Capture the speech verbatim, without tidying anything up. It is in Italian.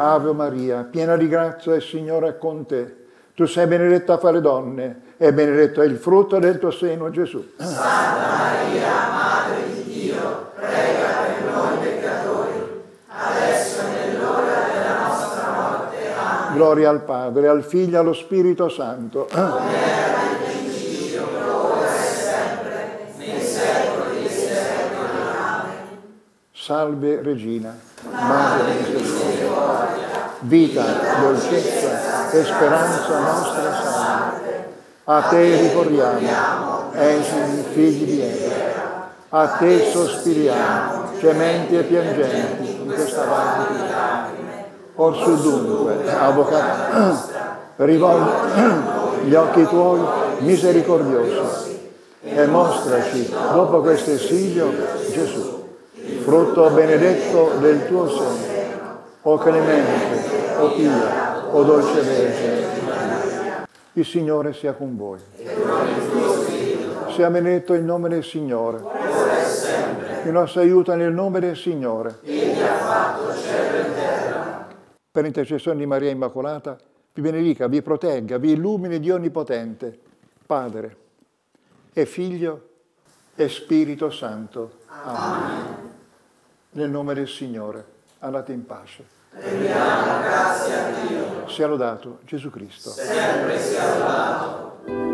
Ave Maria, piena di grazia, il Signore è con te. Tu sei benedetta fra le donne e benedetto è il frutto del tuo seno, Gesù. Santa Maria, Madre di Dio, prega per noi peccatori, adesso è nell'ora della nostra morte. Amen. Gloria al Padre, al Figlio e allo Spirito Santo. Come era nel principio, ora e sempre, nei secoli dei secoli. Amen. Salve Regina, Madre di misericordia, vita, dolcezza e speranza nostra salve. A te ricorriamo, esuli figli di Eva. A te sospiriamo, gementi e piangenti in questa valle di lacrime. Orsù dunque, avvocato, rivolgi gli occhi tuoi misericordiosi e mostraci, dopo questo esilio, Gesù, frutto benedetto del tuo seno, o clemente, o pia, o dolce Vergine. Il Signore sia con voi. Sia benedetto il nome del Signore. Il nostro aiuto nel nome del Signore. Egli ha fatto cielo e terra. Per intercessione di Maria Immacolata, vi benedica, vi protegga, vi illumini Dio Onnipotente, Padre e Figlio e Spirito Santo. Amen. Nel nome del Signore, andate in pace. Rendiamo grazie a Dio. Sia lodato Gesù Cristo. Sempre sia lodato.